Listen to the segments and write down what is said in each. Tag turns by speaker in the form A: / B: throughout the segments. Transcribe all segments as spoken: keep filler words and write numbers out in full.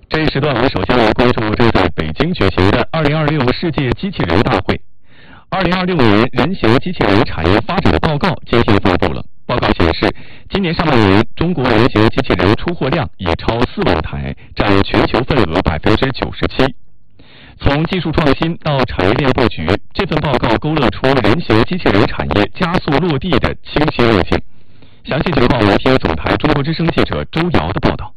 A: 这一时段我们首先来关注这个在北京举行的二零二六世界机器人大会。二零二六年人形机器人产业发展报告今天发布了。报告显示，今年上半年中国人形机器人出货量已超四万台，占全球份额百分之九十七。从技术创新到产业链布局，这份报告勾勒出人形机器人产业加速落地的清晰路径。详细情况，我们听总台中国之声记者周瑶的报道。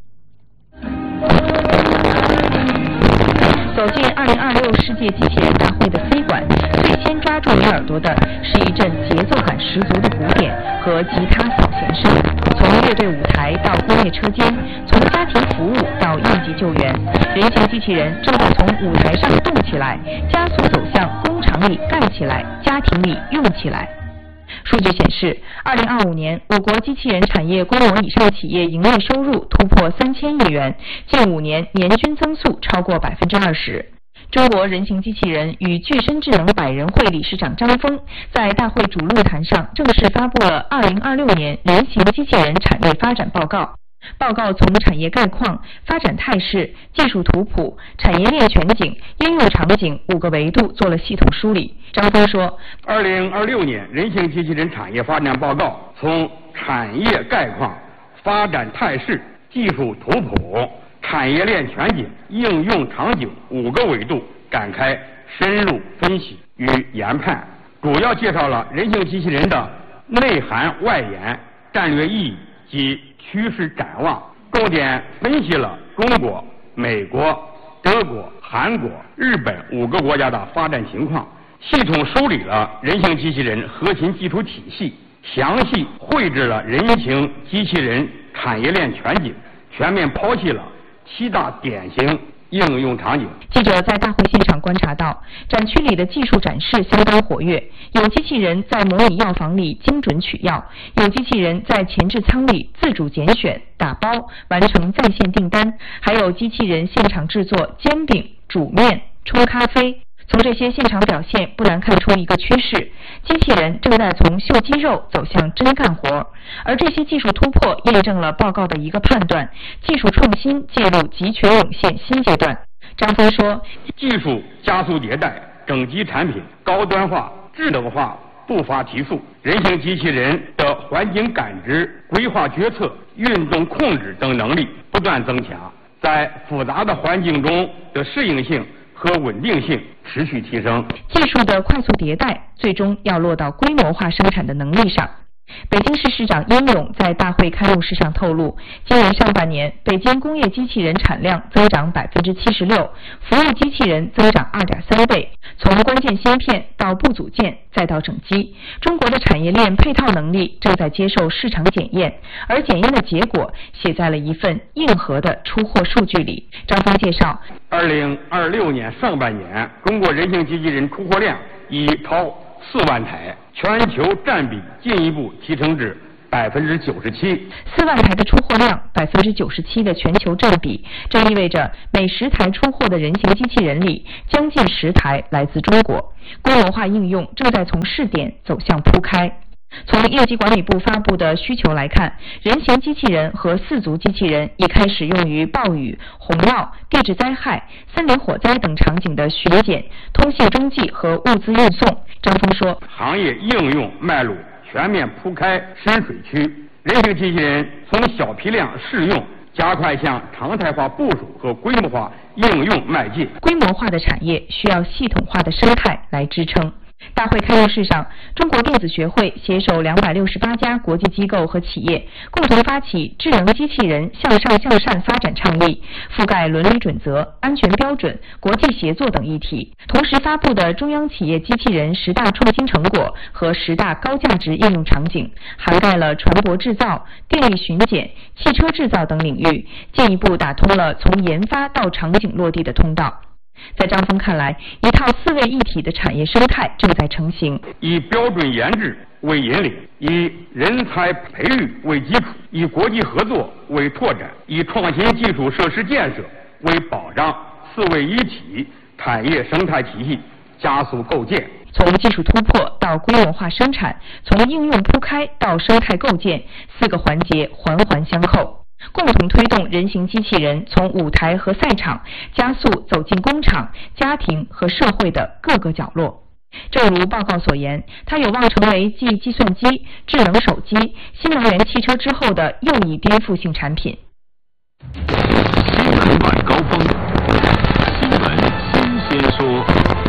B: 走进二零二六世界机器人大会的 C 馆，最先抓住你耳朵的是一阵节奏感十足的鼓点和吉他扫弦声。从乐队舞台到工业车间，从家庭服务到应急救援，人形机器人正在从舞台上动起来，加速走向工厂里干起来，家庭里用起来。数据显示，二零二五年我国机器人产业规模以上企业营业收入突破三千亿元，近五年年均增速超过百分之二十。中国人形机器人与具身智能百人会理事长张峰在大会主论坛上正式发布了二零二六年人形机器人产业发展报告。报告从产业概况、发展态势、技术图谱、产业链全景、应用场景五个维度做了系统梳理。张峰说，
C: 二零二六年人形机器人产业发展报告从产业概况、发展态势、技术图谱、产业链全景、应用场景五个维度展开深入分析与研判，主要介绍了人形机器人的内涵外延、战略意义及趋势展望，重点分析了中国、美国、德国、韩国、日本五个国家的发展情况，系统梳理了人形机器人核心技术体系，详细绘制了人形机器人产业链全景，全面剖析了七大典型应用场景。
B: 记者在大会现场观察到，展区里的技术展示相当活跃，有机器人在模拟药房里精准取药，有机器人在前置仓里自主拣选、打包完成在线订单，还有机器人现场制作煎饼、煮面、冲咖啡。从这些现场表现不难看出一个趋势，机器人正在从秀肌肉走向真干活，而这些技术突破验证了报告的一个判断：技术创新进入集群涌现新阶段。张峰说，
C: 技术加速迭代，整机产品高端化、智能化步伐提速，人形机器人的环境感知、规划决策、运动控制等能力不断增强，在复杂的环境中的适应性和稳定性持续提升。
B: 技术的快速迭代，最终要落到规模化生产的能力上。北京市市长殷勇在大会开幕式上透露，今年上半年北京工业机器人产量增长百分之七十六，服务机器人增长二点三倍。从关键芯片到部组件再到整机，中国的产业链配套能力正在接受市场检验，而检验的结果写在了一份硬核的出货数据里。张峰介绍，
C: 二零二六年上半年，中国人形机器人出货量已超四万台，全球占比进一步提升至百分之九十七。
B: 四万台的出货量，百分之九十七的全球占比，这意味着每十台出货的人形机器人里，将近十台来自中国。规模化应用正在从试点走向铺开。从应急管理部发布的需求来看，人形机器人和四足机器人已开始用于暴雨、洪涝、地质灾害、森林火灾等场景的巡检、通信中继和物资运送。张峰说，
C: 行业应用脉络全面铺开深水区，人形机器人从小批量试用加快向常态化部署和规模化应用迈进。
B: 规模化的产业需要系统化的生态来支撑。大会开幕式上，中国电子学会携手两百六十八家国际机构和企业，共同发起智能机器人向上向善发展倡议，覆盖伦理准则、安全标准、国际协作等议题。同时发布的中央企业机器人十大创新成果和十大高价值应用场景，涵盖了船舶制造、电力巡检、汽车制造等领域，进一步打通了从研发到场景落地的通道。在张峰看来，一套四位一体的产业生态正在成型，
C: 以标准研制为引领，以人才培育为基础，以国际合作为拓展，以创新基础设施建设为保障，四位一体产业生态体系加速构建。
B: 从技术突破到规模化生产，从应用铺开到生态构建，四个环节环环相扣。 共同推动人形机器人从舞台和赛场加速走进工厂、家庭和社会的各个角落。正如报告所言，它有望成为继计算机、智能手机、新能源汽车之后的又一颠覆性产品。
A: 新闻晚高峰，新闻新鲜说。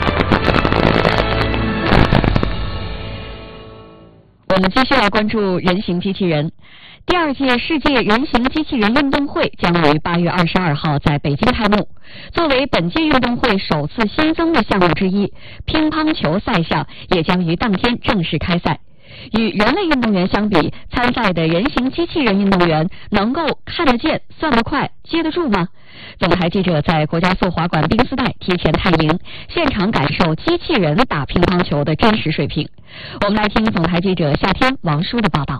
D: 我们继续来关注人形机器人。第二届世界人形机器人运动会将于八月二十二号在北京开幕。作为本届运动会首次新增的项目之一，乒乓球赛项也将于当天正式开赛。与人类运动员相比，参赛的人形机器人运动员能够看得见、算得快、接得住吗？总台记者在国家速滑馆冰丝带提前探营，现场感受机器人打乒乓球的真实水平。我们来听总台记者夏天、王舒的报道。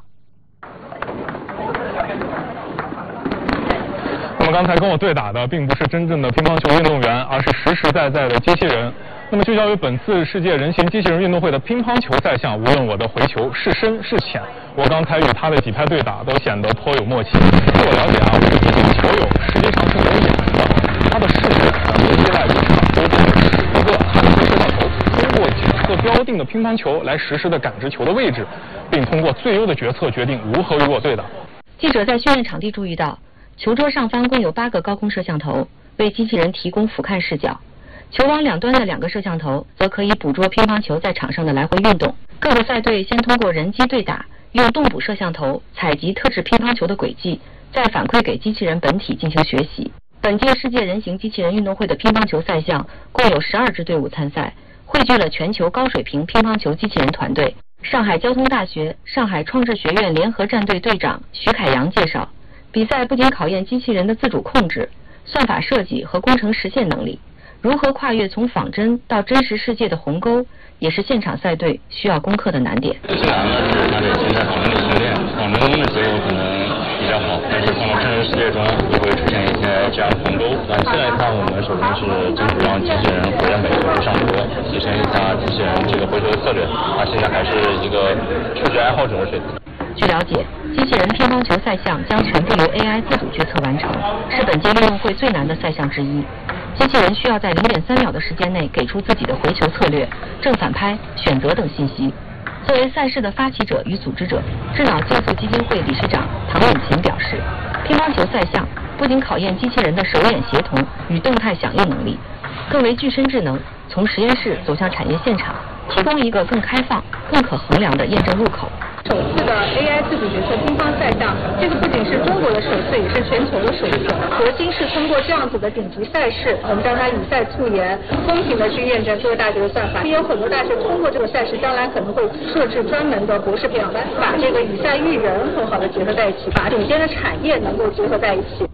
E: 那么刚才跟我对打的并不是真正的乒乓球运动员，而是实实在在的机器人。那么聚焦于本次世界人形机器人运动会的乒乓球赛项，无论我的回球是深是浅，我刚才与他的几拍对打都显得颇有默契。据我了解啊，这个球友实际上是没有眼的，他的视觉能依赖于场周边的十个韩国摄像头，通过检测标定的乒乓球来实时的感知球的位置，并通过最优的决策决定如何与我对打。
F: 记者在训练场地注意到，球桌上方共有八个高空摄像头，为机器人提供俯瞰视角。球网两端的两个摄像头则可以捕捉乒乓球在场上的来回运动。各个赛队先通过人机对打，用动捕摄像头采集特制乒乓球的轨迹，再反馈给机器人本体进行学习。本届世界人形机器人运动会的乒乓球赛项共有十二支队伍参赛，汇聚了全球高水平乒乓球机器人团队。上海交通大学上海创智学院联合战队队长徐凯阳介绍，比赛不仅考验机器人的自主控制、算法设计和工程实现能力，如何跨越从仿真到真实世界的鸿沟，也是现场赛队需要攻克的难点。
G: 最难的是它得经常反复训练，仿真中的结果可能比较好，但是放到真实世界中就会出现一些这样的鸿沟。短期来看，我们首先是争取让机器人活在每个回上桌，提升一下机器人这个回球的策略。它现在还是一个球技爱好者的水平。
F: 据了解，机器人乒乓球赛项将全部由 A I 自主决策完成，是本届运动会最难的赛项之一。机器人需要在零点三秒的时间内给出自己的回球策略、正反拍、选择等信息。作为赛事的发起者与组织者，智脑建塑基金会理事长唐永琴表示，乒乓球赛项不仅考验机器人的手眼协同与动态响应能力，更为具身智能从实验室走向产业现场，提供一个更开放、更可衡量的验证入口。
H: 首次的 A I 自主决策乒乓赛项，这个不仅是中国的首次，也是全球的首次。核心是通过这样子的顶级赛事，我们将它以赛促研，公平的去验证各个大学的算法。也有很多大学通过这个赛事，将来可能会设置专门的博士培养班，把这个以赛育人很好的结合在一起，把顶尖的产业能够结合在一起。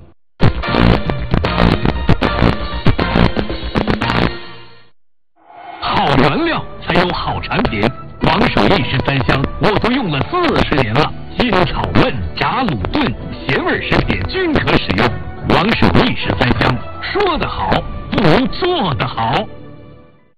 A: 好原料才有好产品。王守义十三香，我都用了四十年了，新炒焖、炸卤炖、咸味食品均可使用。王守义十三香，说得好，不如做得好。